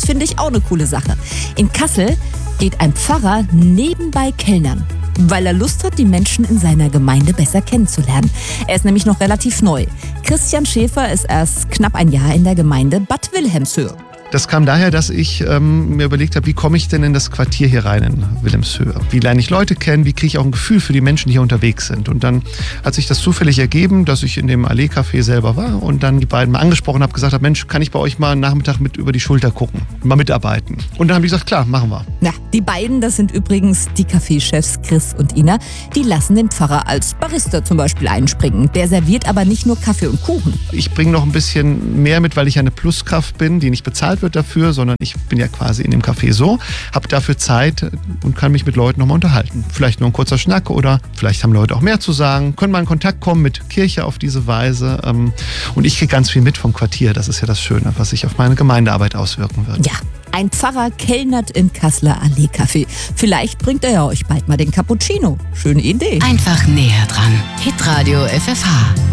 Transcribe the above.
finde ich auch eine coole Sache. In Kassel geht ein Pfarrer nebenbei kellnern, weil er Lust hat, die Menschen in seiner Gemeinde besser kennenzulernen. Er ist nämlich noch relativ neu. Christian Schäfer ist erst knapp ein Jahr in der Gemeinde Bad Wilhelmshöhe. Das kam daher, dass ich mir überlegt habe, wie komme ich denn in das Quartier hier rein in Wilhelmshöhe? Wie lerne ich Leute kennen? Wie kriege ich auch ein Gefühl für die Menschen, die hier unterwegs sind? Und dann hat sich das zufällig ergeben, dass ich in dem Allee-Café selber war und dann die beiden mal angesprochen habe, gesagt habe, Mensch, kann ich bei euch mal einen Nachmittag mit über die Schulter gucken, mal mitarbeiten? Und dann haben die gesagt, klar, machen wir. Na, die beiden, das sind übrigens die Café-Chefs Chris und Ina. Die lassen den Pfarrer als Barista zum Beispiel einspringen. Der serviert aber nicht nur Kaffee und Kuchen. Ich bringe noch ein bisschen mehr mit, weil ich eine Pluskraft bin, die nicht bezahlt wird dafür, sondern ich bin ja quasi in dem Café so, habe dafür Zeit und kann mich mit Leuten nochmal unterhalten. Vielleicht nur ein kurzer Schnack oder vielleicht haben Leute auch mehr zu sagen, können mal in Kontakt kommen mit Kirche auf diese Weise. Und ich kriege ganz viel mit vom Quartier. Das ist ja das Schöne, was sich auf meine Gemeindearbeit auswirken wird. Ja, ein Pfarrer kellnert im Kasseler Allee-Café. Vielleicht bringt er ja euch bald mal den Cappuccino. Schöne Idee. Einfach näher dran. Hitradio FFH.